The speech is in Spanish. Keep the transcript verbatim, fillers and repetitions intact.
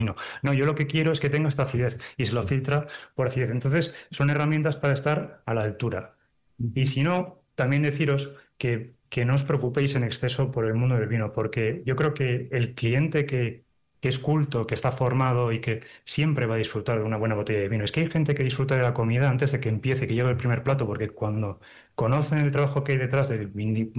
No, yo lo que quiero es que tenga esta acidez y se lo filtra por acidez. Entonces, son herramientas para estar a la altura. Y si no, también deciros que, que no os preocupéis en exceso por el mundo del vino, porque yo creo que el cliente que, que es culto, que está formado y que siempre va a disfrutar de una buena botella de vino. Es que hay gente que disfruta de la comida antes de que empiece, que llegue el primer plato, porque cuando conocen el trabajo que hay detrás del vin-